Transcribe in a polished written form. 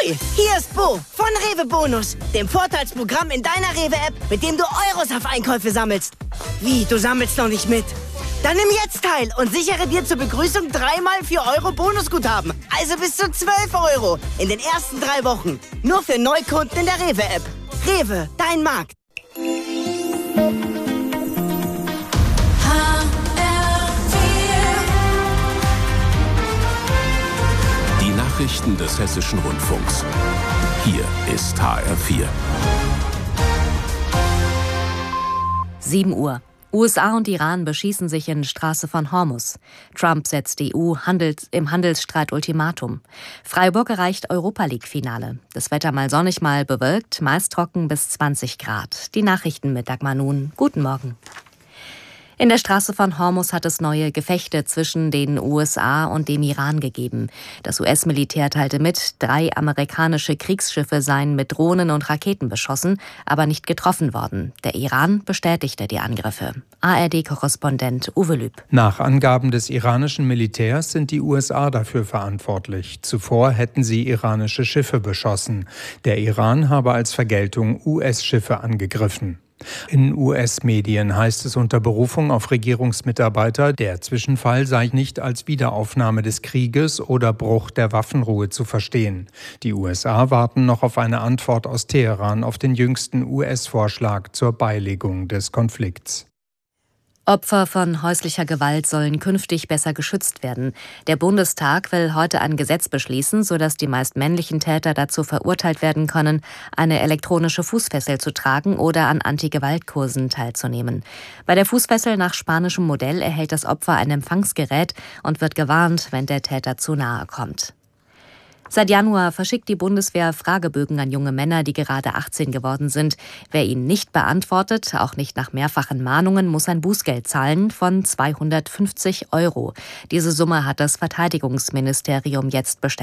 Hi, hier ist Bo von Rewe Bonus, dem Vorteilsprogramm in deiner Rewe-App, mit dem du Euros auf Einkäufe sammelst. Wie, du sammelst noch nicht mit? Dann nimm jetzt teil und sichere dir zur Begrüßung 3x 4 Euro Bonusguthaben. Also bis zu 12 Euro in den ersten 3 Wochen. Nur für Neukunden in der Rewe-App. Rewe, dein Markt. Die Nachrichten des Hessischen Rundfunks. Hier ist HR4. 7 Uhr. USA und Iran beschießen sich in Straße von Hormuz. Trump setzt EU im Handelsstreit Ultimatum. Freiburg erreicht Europa-League-Finale. Das Wetter mal sonnig, mal bewölkt, meist trocken bis 20 Grad. Die Nachrichten mit Dagmar Nun. Guten Morgen. In der Straße von Hormuz hat es neue Gefechte zwischen den USA und dem Iran gegeben. Das US-Militär teilte mit, 3 amerikanische Kriegsschiffe seien mit Drohnen und Raketen beschossen, aber nicht getroffen worden. Der Iran bestätigte die Angriffe. ARD-Korrespondent Uwe Lüb. Nach Angaben des iranischen Militärs sind die USA dafür verantwortlich. Zuvor hätten sie iranische Schiffe beschossen. Der Iran habe als Vergeltung US-Schiffe angegriffen. In US-Medien heißt es unter Berufung auf Regierungsmitarbeiter, der Zwischenfall sei nicht als Wiederaufnahme des Krieges oder Bruch der Waffenruhe zu verstehen. Die USA warten noch auf eine Antwort aus Teheran auf den jüngsten US-Vorschlag zur Beilegung des Konflikts. Opfer von häuslicher Gewalt sollen künftig besser geschützt werden. Der Bundestag will heute ein Gesetz beschließen, sodass die meist männlichen Täter dazu verurteilt werden können, eine elektronische Fußfessel zu tragen oder an Anti-Gewalt-Kursen teilzunehmen. Bei der Fußfessel nach spanischem Modell erhält das Opfer ein Empfangsgerät und wird gewarnt, wenn der Täter zu nahe kommt. Seit Januar verschickt die Bundeswehr Fragebögen an junge Männer, die gerade 18 geworden sind. Wer ihn nicht beantwortet, auch nicht nach mehrfachen Mahnungen, muss ein Bußgeld zahlen von 250 Euro. Diese Summe hat das Verteidigungsministerium jetzt bestätigt.